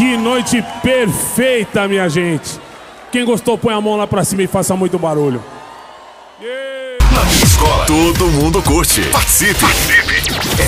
Que noite perfeita, minha gente. Quem gostou, põe a mão lá pra cima e faça muito barulho. Na minha escola, todo mundo curte. Participe.